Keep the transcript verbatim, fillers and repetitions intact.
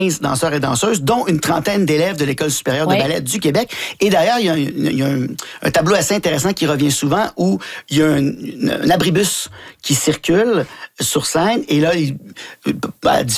danseurs et danseuses, dont une trentaine d'élèves de l'École supérieure de ouais. ballet du Québec. Et d'ailleurs, il y a, un, il y a un, un tableau assez intéressant qui revient souvent où il y a un, un abribus qui circule sur scène et là, il, à différents